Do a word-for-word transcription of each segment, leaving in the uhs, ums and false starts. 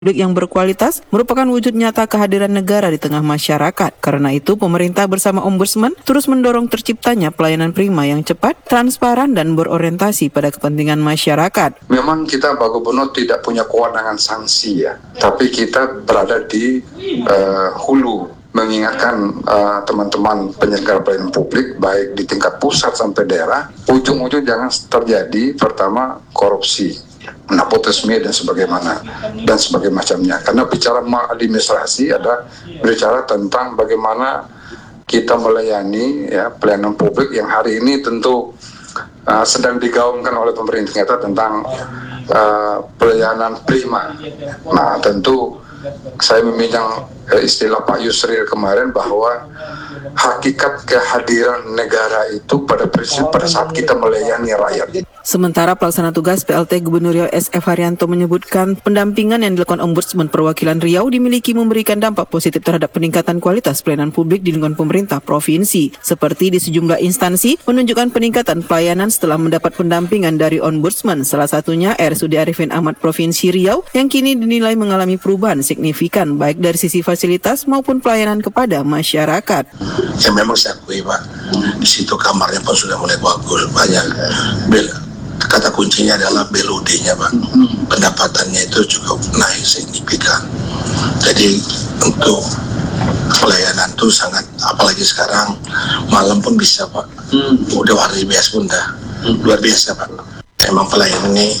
publik yang berkualitas merupakan wujud nyata kehadiran negara di tengah masyarakat. Karena itu, pemerintah bersama Ombudsman terus mendorong terciptanya pelayanan prima yang cepat, transparan, dan berorientasi pada kepentingan masyarakat. Memang kita Pak Gubernur tidak punya kewenangan sanksi ya, tapi kita berada di uh, hulu mengingatkan uh, teman-teman penyelenggara pelayanan publik baik di tingkat pusat sampai daerah, ujung-ujung jangan terjadi pertama korupsi, nepotisme dan sebagaimana dan sebagainya macamnya. Karena bicara maladministrasi adalah bicara tentang bagaimana kita melayani ya pelayanan publik yang hari ini tentu uh, sedang digaungkan oleh pemerintah kita tentang uh, pelayanan prima. Nah, tentu saya meminjam istilah Pak Yusril kemarin bahwa hakikat kehadiran negara itu pada prinsip pada saat kita melayani rakyat. Sementara pelaksana tugas P L T Gubernur Riau S F Haryanto menyebutkan pendampingan yang dilakukan Ombudsman Perwakilan Riau dimiliki memberikan dampak positif terhadap peningkatan kualitas pelayanan publik di lingkungan pemerintah provinsi. Seperti di sejumlah instansi menunjukkan peningkatan pelayanan setelah mendapat pendampingan dari Ombudsman. Salah satunya R S U D Arifin Ahmad Provinsi Riau yang kini dinilai mengalami perubahan signifikan baik dari sisi fasilitas maupun pelayanan kepada masyarakat. Ya memang saya akui Pak, di situ kamarnya pun sudah mulai bagus, banyak bel. Kata kuncinya adalah B L O D-nya Pak, pendapatannya itu cukup naik signifikan. Jadi untuk pelayanan itu sangat, apalagi sekarang malam pun bisa Pak, hmm. udah hari biasa pun dah, hmm. luar biasa Pak. Emang pelayanan ini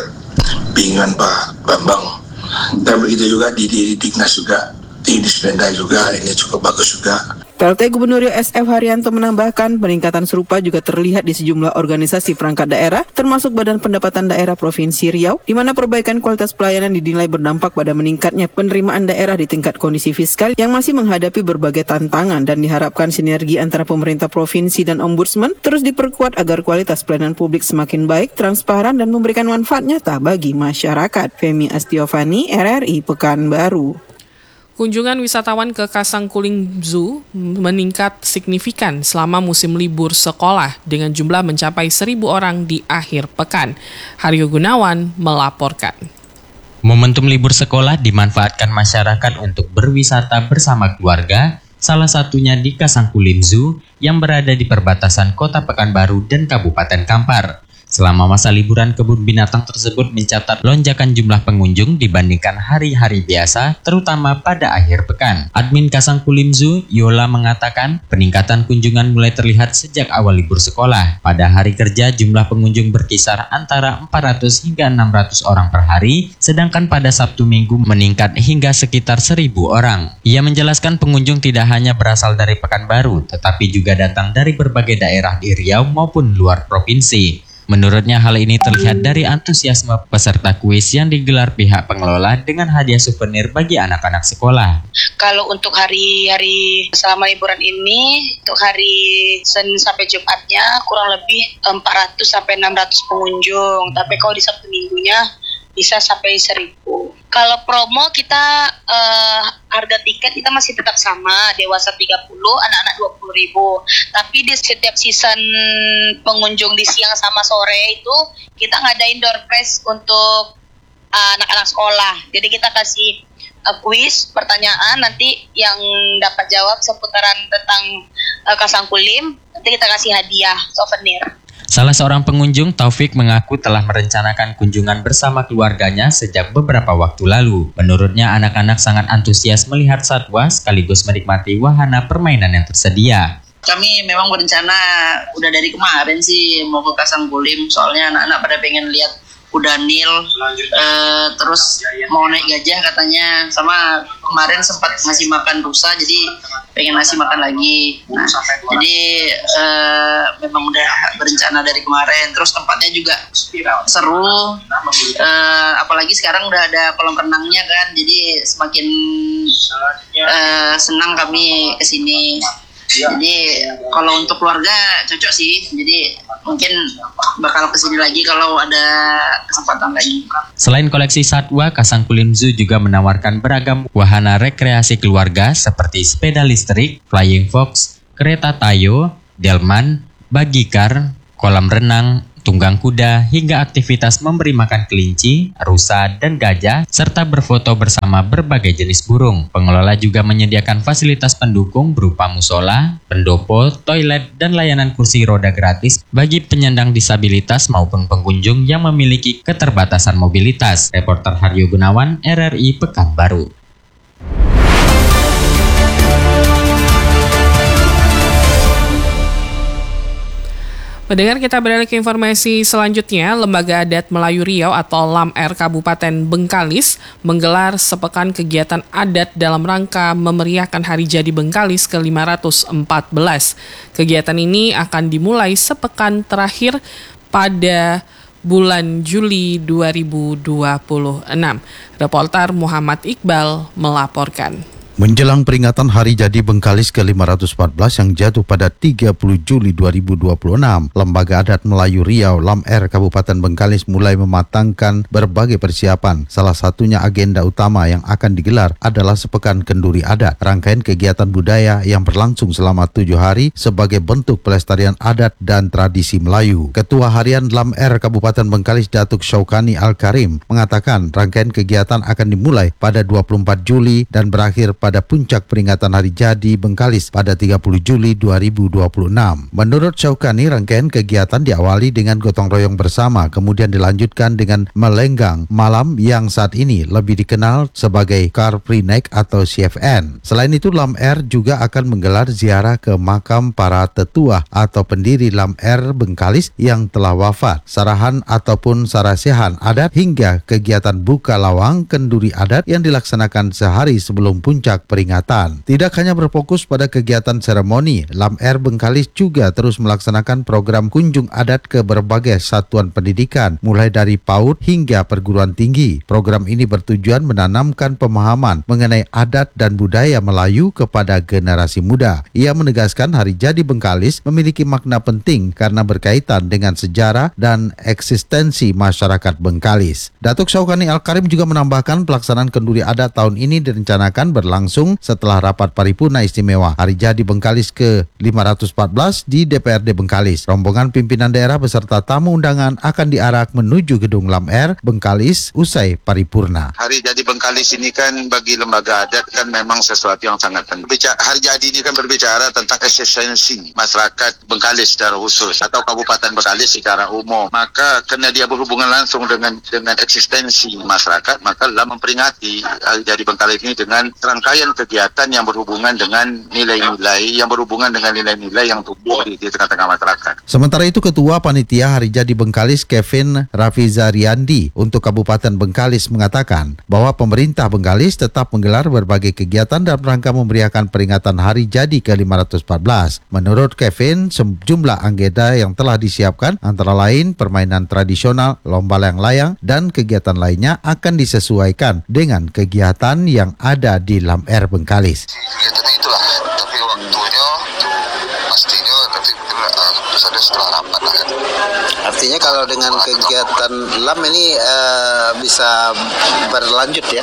bingungan Pak Bambang. Dan begitu juga di, di Dignas juga, di Dispenda juga, ini cukup bagus juga. P L T Gubernur Riau S F Haryanto menambahkan peningkatan serupa juga terlihat di sejumlah organisasi perangkat daerah, termasuk Badan Pendapatan Daerah Provinsi Riau, di mana perbaikan kualitas pelayanan dinilai berdampak pada meningkatnya penerimaan daerah di tingkat kondisi fiskal yang masih menghadapi berbagai tantangan, dan diharapkan sinergi antara pemerintah provinsi dan Ombudsman terus diperkuat agar kualitas pelayanan publik semakin baik, transparan, dan memberikan manfaat nyata bagi masyarakat. Femi Astiovani, R R I Pekanbaru. Kunjungan wisatawan ke Kasangkuling Zoo meningkat signifikan selama musim libur sekolah dengan jumlah mencapai seribu orang di akhir pekan. Haryo Gunawan melaporkan. Momentum libur sekolah dimanfaatkan masyarakat untuk berwisata bersama keluarga, salah satunya di Kasangkuling Zoo yang berada di perbatasan Kota Pekanbaru dan Kabupaten Kampar. Selama masa liburan, kebun binatang tersebut mencatat lonjakan jumlah pengunjung dibandingkan hari-hari biasa, terutama pada akhir pekan. Admin Kasangkuling Zoo, Yola, mengatakan peningkatan kunjungan mulai terlihat sejak awal libur sekolah. Pada hari kerja, jumlah pengunjung berkisar antara empat ratus hingga enam ratus orang per hari, sedangkan pada Sabtu Minggu meningkat hingga sekitar seribu orang. Ia menjelaskan pengunjung tidak hanya berasal dari Pekanbaru, tetapi juga datang dari berbagai daerah di Riau maupun luar provinsi. Menurutnya hal ini terlihat dari antusiasme peserta kuis yang digelar pihak pengelola dengan hadiah souvenir bagi anak-anak sekolah. Kalau untuk hari-hari selama liburan ini, untuk hari Senin sampai Jumatnya kurang lebih empat ratus sampai enam ratus pengunjung. Tapi kalau di Sabtu Minggunya bisa sampai seribu. Kalau promo kita uh, harga tiket kita masih tetap sama, dewasa tiga puluh, anak-anak dua puluh ribu. Tapi di setiap season pengunjung di siang sama sore itu kita ngadain door prize untuk uh, anak-anak sekolah. Jadi kita kasih uh, kuis, pertanyaan, nanti yang dapat jawab seputaran tentang uh, Kasangkuling, nanti kita kasih hadiah souvenir. Salah seorang pengunjung, Taufik, mengaku telah merencanakan kunjungan bersama keluarganya sejak beberapa waktu lalu. Menurutnya, anak-anak sangat antusias melihat satwa sekaligus menikmati wahana permainan yang tersedia. Kami memang berencana udah dari kemarin sih mau ke Kasangkuling, soalnya anak-anak pada pengen lihat kuda Nil, uh, terus mau naik gajah katanya, sama kemarin sempat ngasih makan rusa, jadi pengen ngasih makan lagi. Nah, jadi uh, memang udah berencana dari kemarin. Terus tempatnya juga seru, uh, apalagi sekarang udah ada kolam renangnya kan, jadi semakin uh, senang kami kesini. Jadi kalau untuk keluarga cocok sih, jadi mungkin bakal kesini lagi kalau ada kesempatan lagi. Selain koleksi satwa, Kasangkuling Zoo juga menawarkan beragam wahana rekreasi keluarga seperti sepeda listrik, flying fox, kereta tayo, delman, bagikar, kolam renang, tunggang kuda, hingga aktivitas memberi makan kelinci, rusa, dan gajah, serta berfoto bersama berbagai jenis burung. Pengelola juga menyediakan fasilitas pendukung berupa musola, pendopo, toilet, dan layanan kursi roda gratis bagi penyandang disabilitas maupun pengunjung yang memiliki keterbatasan mobilitas. Reporter Haryo Gunawan, R R I Pekanbaru. Pendengar, kita beralih ke informasi selanjutnya. Lembaga Adat Melayu Riau atau L A M R Kabupaten Bengkalis menggelar sepekan kegiatan adat dalam rangka memeriahkan Hari Jadi Bengkalis ke lima ratus empat belas. Kegiatan ini akan dimulai sepekan terakhir pada bulan Juli dua ribu dua puluh enam. Reporter Muhammad Iqbal melaporkan. Menjelang peringatan Hari Jadi Bengkalis ke lima ratus empat belas yang jatuh pada tiga puluh Juli dua ribu dua puluh enam, Lembaga Adat Melayu Riau L A M R Kabupaten Bengkalis mulai mematangkan berbagai persiapan. Salah satunya agenda utama yang akan digelar adalah Sepekan Kenduri Adat, rangkaian kegiatan budaya yang berlangsung selama tujuh hari sebagai bentuk pelestarian adat dan tradisi Melayu. Ketua Harian L A M R Kabupaten Bengkalis Datuk Syaukani Al-Karim mengatakan rangkaian kegiatan akan dimulai pada dua puluh empat Juli dan berakhir pada pada puncak peringatan Hari Jadi Bengkalis pada tiga puluh Juli dua ribu dua puluh enam. Menurut Syaukani, rangkaian kegiatan diawali dengan gotong royong bersama, kemudian dilanjutkan dengan melenggang malam yang saat ini lebih dikenal sebagai Car Free Night atau C F N. Selain itu, L A M R juga akan menggelar ziarah ke makam para tetua atau pendiri L A M R Bengkalis yang telah wafat, sarahan ataupun sarasehan adat, hingga kegiatan buka lawang kenduri adat yang dilaksanakan sehari sebelum puncak peringatan. Tidak hanya berfokus pada kegiatan seremoni, L A M R Bengkalis juga terus melaksanakan program kunjung adat ke berbagai satuan pendidikan, mulai dari PAUD hingga perguruan tinggi. Program ini bertujuan menanamkan pemahaman mengenai adat dan budaya Melayu kepada generasi muda. Ia menegaskan Hari Jadi Bengkalis memiliki makna penting karena berkaitan dengan sejarah dan eksistensi masyarakat Bengkalis. Datuk Syaukani Al-Karim juga menambahkan pelaksanaan kenduri adat tahun ini direncanakan berlangsung setelah rapat paripurna istimewa Hari Jadi Bengkalis ke lima ratus empat belas di D P R D Bengkalis. Rombongan pimpinan daerah beserta tamu undangan akan diarak menuju gedung L A M R Bengkalis usai paripurna. Hari Jadi Bengkalis ini kan bagi lembaga adat kan memang sesuatu yang sangat penting. Hari Jadi ini kan berbicara tentang eksistensi masyarakat Bengkalis secara khusus atau Kabupaten Bengkalis secara umum. Maka karena dia berhubungan langsung dengan dengan eksistensi masyarakat, maka L A M memperingati Hari Jadi Bengkalis ini dengan rangkaian kegiatan yang berhubungan dengan nilai-nilai yang berhubungan dengan nilai-nilai yang tumbuh di, di tengah-tengah masyarakat. Sementara itu, Ketua Panitia Hari Jadi Bengkalis Kevin Rafizariandi untuk Kabupaten Bengkalis mengatakan bahwa pemerintah Bengkalis tetap menggelar berbagai kegiatan dalam rangka memeriahkan peringatan Hari Jadi ke lima ratus empat belas. Menurut Kevin, sejumlah agenda yang telah disiapkan antara lain permainan tradisional, lomba layang-layang, dan kegiatan lainnya akan disesuaikan dengan kegiatan yang ada di L A M R Bengkalis. Kegiatan itulah, tapi waktunya pastinya nanti keputusan ada setelah rapat lah kan. Artinya kalau dengan kegiatan L A M ini uh, bisa berlanjut ya?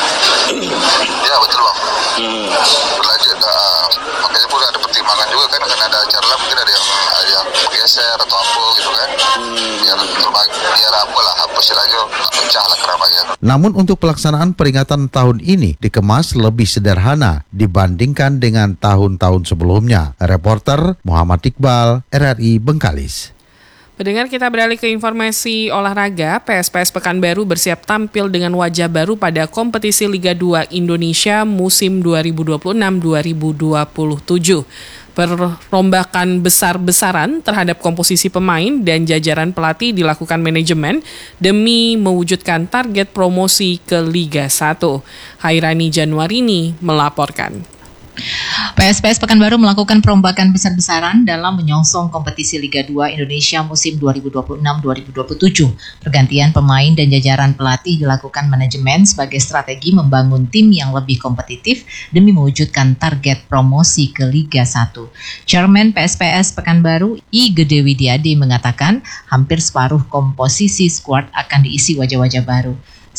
Ya betul bang. Hmm. Berlanjut. Uh, makanya pun ada pertimbangan juga kan, karena ada acara L A M mungkin ada yang ada yang geser atau apa gitu kan. Hmm. Biar biar apa lah, apa istilahnya pecah lah keramaian. Namun untuk pelaksanaan peringatan tahun ini dikemas lebih sederhana dibandingkan dengan tahun-tahun sebelumnya. Reporter Muhammad Iqbal, R R I Bengkalis. Pendengar, kita beralih ke informasi olahraga. P S P S Pekanbaru bersiap tampil dengan wajah baru pada kompetisi Liga dua Indonesia musim dua ribu dua puluh enam dua ribu dua puluh tujuh. Perombakan besar-besaran terhadap komposisi pemain dan jajaran pelatih dilakukan manajemen demi mewujudkan target promosi ke Liga satu. Hairani Januarini melaporkan. P S P S Pekanbaru melakukan perombakan besar-besaran dalam menyongsong kompetisi Liga dua Indonesia musim dua ribu dua puluh enam dua ribu dua puluh tujuh. Pergantian pemain dan jajaran pelatih dilakukan manajemen sebagai strategi membangun tim yang lebih kompetitif demi mewujudkan target promosi ke Liga satu. Chairman P S P S Pekanbaru, I Gede Widiade, mengatakan hampir separuh komposisi skuad akan diisi wajah-wajah baru.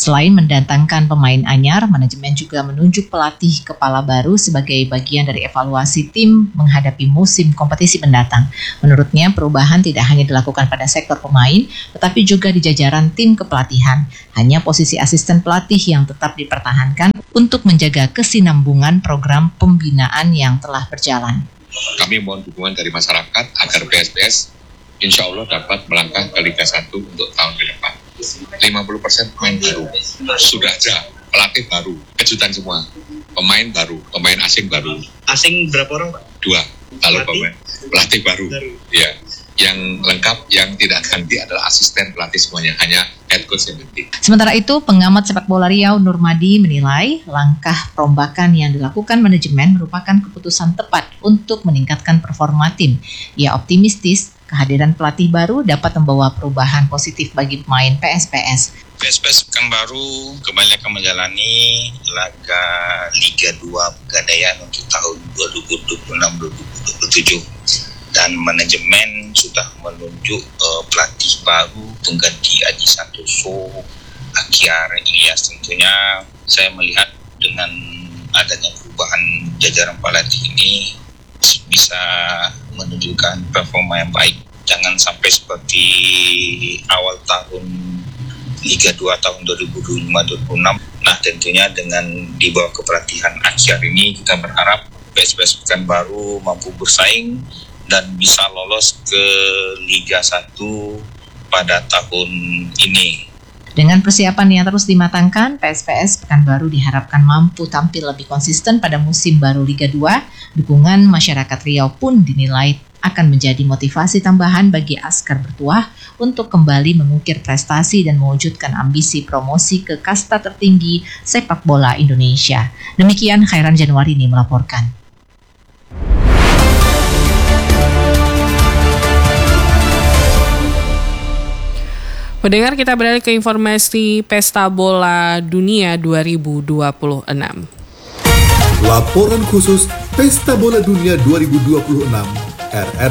Selain mendatangkan pemain anyar, manajemen juga menunjuk pelatih kepala baru sebagai bagian dari evaluasi tim menghadapi musim kompetisi mendatang. Menurutnya, perubahan tidak hanya dilakukan pada sektor pemain, tetapi juga di jajaran tim kepelatihan. Hanya posisi asisten pelatih yang tetap dipertahankan untuk menjaga kesinambungan program pembinaan yang telah berjalan. Kami mohon dukungan dari masyarakat agar P S P S insya Allah dapat melangkah ke Liga satu untuk tahun ke depan. lima puluh persen pemain baru, sudah aja pelatih baru, kejutan semua, pemain baru, pemain asing baru. Asing berapa orang, Pak? Dua, lalu pelatih? pemain pelatih baru, baru. Ya. Yang lengkap, yang tidak ganti adalah asisten pelatih semuanya, hanya head coach yang ganti. Sementara itu, pengamat sepak bola Riau Nurmadi menilai langkah perombakan yang dilakukan manajemen merupakan keputusan tepat untuk meningkatkan performa tim. Ia optimistis kehadiran pelatih baru dapat membawa perubahan positif bagi pemain P S P S. P S P S Pekanbaru kembali akan menjalani laga Liga dua Pegadaian untuk tahun dua ribu dua puluh enam dua ribu dua puluh tujuh. Dan manajemen sudah menunjuk uh, pelatih baru pengganti Aji Santoso, Akyar Ilyas. Tentunya saya melihat dengan adanya perubahan jajaran pelatih ini bisa menunjukkan performa yang baik. Jangan sampai seperti awal tahun Liga dua tahun dua ribu dua puluh lima dua ribu dua puluh enam. Nah, tentunya dengan di bawah kepelatihan Akyar ini kita berharap P S P S Pekanbaru mampu bersaing dan bisa lolos ke Liga satu pada tahun ini. Dengan persiapan yang terus dimatangkan, P S P S Pekanbaru diharapkan mampu tampil lebih konsisten pada musim baru Liga dua. Dukungan masyarakat Riau pun dinilai akan menjadi motivasi tambahan bagi Askar Bertuah untuk kembali mengukir prestasi dan mewujudkan ambisi promosi ke kasta tertinggi sepak bola Indonesia. Demikian Khairan Januarini melaporkan. Pendengar, kita beralih ke informasi Pesta Bola Dunia dua ribu dua puluh enam. Laporan khusus Pesta Bola Dunia dua ribu dua puluh enam R R